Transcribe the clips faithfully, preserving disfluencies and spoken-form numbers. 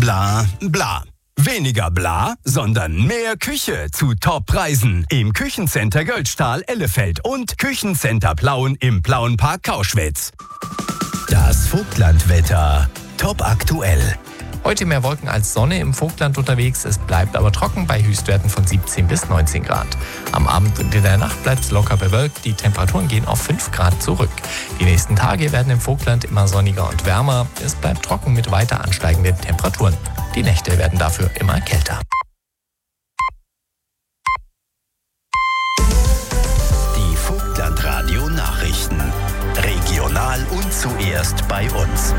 Bla bla. Weniger bla, sondern mehr Küche zu Top-Preisen im Küchencenter Göldstahl Ellefeld und Küchencenter Plauen im Plauenpark Kauschwitz. Das Vogtlandwetter. Top aktuell. Heute mehr Wolken als Sonne im Vogtland unterwegs. Es bleibt aber trocken bei Höchstwerten von siebzehn bis neunzehn Grad. Am Abend und in der Nacht bleibt es locker bewölkt. Die Temperaturen gehen auf fünf Grad zurück. Die nächsten Tage werden im Vogtland immer sonniger und wärmer. Es bleibt trocken mit weiter ansteigenden Temperaturen. Die Nächte werden dafür immer kälter. Die Vogtland-Radio-Nachrichten. Regional und zuerst bei uns.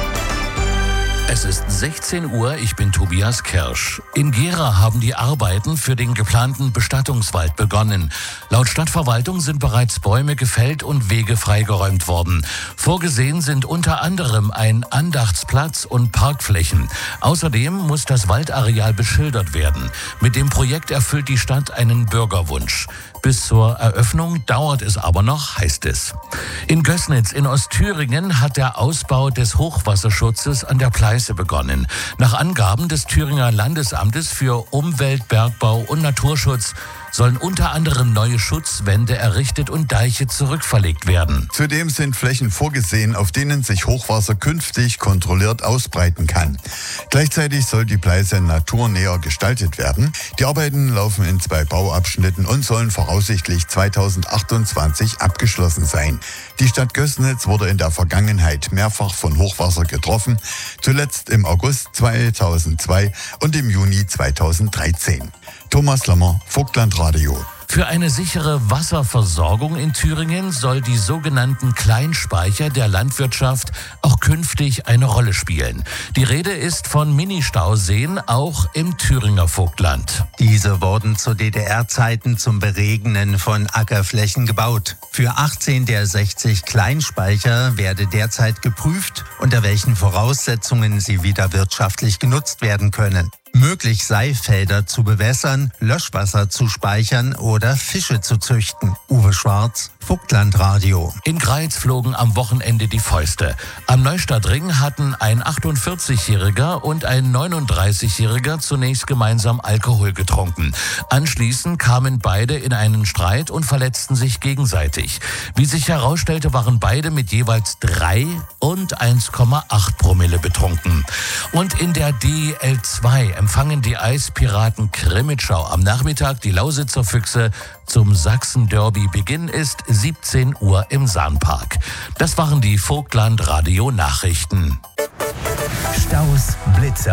Es ist sechzehn Uhr, ich bin Tobias Kirsch. In Gera haben die Arbeiten für den geplanten Bestattungswald begonnen. Laut Stadtverwaltung sind bereits Bäume gefällt und Wege freigeräumt worden. Vorgesehen sind unter anderem ein Andachtsplatz und Parkflächen. Außerdem muss das Waldareal beschildert werden. Mit dem Projekt erfüllt die Stadt einen Bürgerwunsch. Bis zur Eröffnung dauert es aber noch, heißt es. In Gößnitz in Ostthüringen hat der Ausbau des Hochwasserschutzes an der Pleiße begonnen. Nach Angaben des Thüringer Landesamtes für Umwelt, Bergbau und Naturschutz sollen unter anderem neue Schutzwände errichtet und Deiche zurückverlegt werden. Zudem sind Flächen vorgesehen, auf denen sich Hochwasser künftig kontrolliert ausbreiten kann. Gleichzeitig soll die Pleiße naturnäher gestaltet werden. Die Arbeiten laufen in zwei Bauabschnitten und sollen voraussichtlich zweitausendachtundzwanzig abgeschlossen sein. Die Stadt Gößnitz wurde in der Vergangenheit mehrfach von Hochwasser getroffen, zuletzt im August zweitausendzwei und im Juni zweitausenddreizehn. Thomas Lammer, Vogtlandradio. Für eine sichere Wasserversorgung in Thüringen soll die sogenannten Kleinspeicher der Landwirtschaft auch künftig eine Rolle spielen. Die Rede ist von Ministauseen, auch im Thüringer Vogtland. Diese wurden zu D D R-Zeiten zum Beregnen von Ackerflächen gebaut. Für achtzehn der sechzig Kleinspeicher werde derzeit geprüft, unter welchen Voraussetzungen sie wieder wirtschaftlich genutzt werden können. Möglich sei, Felder zu bewässern, Löschwasser zu speichern oder Fische zu züchten. Uwe Schwarz, Vogtlandradio. In Greiz flogen am Wochenende die Fäuste. Am Neustadtring hatten ein achtundvierzigjähriger und ein neununddreißigjähriger zunächst gemeinsam Alkohol getrunken. Anschließend kamen beide in einen Streit und verletzten sich gegenseitig. Wie sich herausstellte, waren beide mit jeweils drei und eins Komma acht Promille betrunken. Und in der D L zwei empfangen die Eispiraten Krimitschau am Nachmittag die Lausitzer Füchse zum Sachsen-Derby. Beginn ist siebzehn Uhr im Sahnpark. Das waren die Vogtland-Radio-Nachrichten. Staus, Blitzer.